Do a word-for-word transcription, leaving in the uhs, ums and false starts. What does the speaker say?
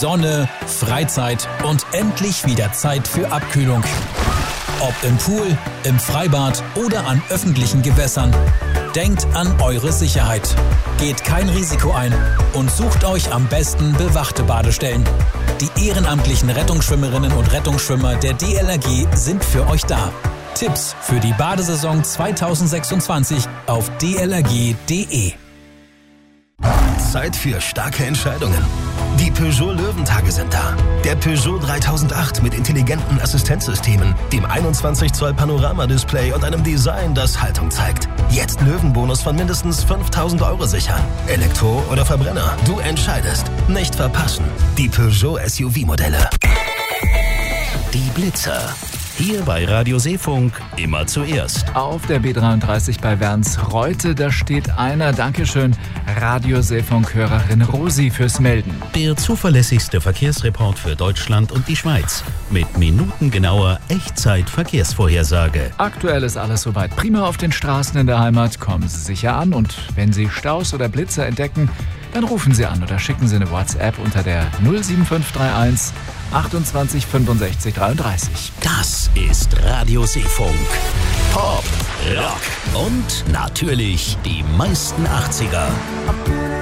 Sonne, Freizeit und endlich wieder Zeit für Abkühlung. Ob im Pool, im Freibad oder an öffentlichen Gewässern. Denkt an eure Sicherheit. Geht kein Risiko ein und sucht euch am besten bewachte Badestellen. Die ehrenamtlichen Rettungsschwimmerinnen und Rettungsschwimmer der D L R G sind für euch da. Tipps für die Badesaison zweitausendsechsundzwanzig auf d l r g punkt d e. Zeit für starke Entscheidungen. Die Peugeot Löwentage sind da. Der Peugeot dreitausendacht mit intelligenten Assistenzsystemen, dem einundzwanzig Zoll Panoramadisplay und einem Design, das Haltung zeigt. Jetzt Löwenbonus von mindestens fünftausend Euro sichern. Elektro oder Verbrenner, du entscheidest. Nicht verpassen. Die Peugeot S U V-Modelle. Die Blitzer. Hier bei Radio Seefunk immer zuerst. Auf der B dreiunddreißig bei Wernsreute, da steht einer. Dankeschön, Radio Seefunk-Hörerin Rosi fürs Melden. Der zuverlässigste Verkehrsreport für Deutschland und die Schweiz. Mit minutengenauer Echtzeit-Verkehrsvorhersage. Aktuell ist alles soweit prima auf den Straßen in der Heimat. Kommen Sie sicher an und wenn Sie Staus oder Blitzer entdecken, dann rufen Sie an oder schicken Sie eine WhatsApp unter der null sieben fünf drei eins achtundzwanzig fünfundsechzig dreiunddreißig. Das ist Radio Seefunk. Pop, Rock und natürlich die meisten achtziger.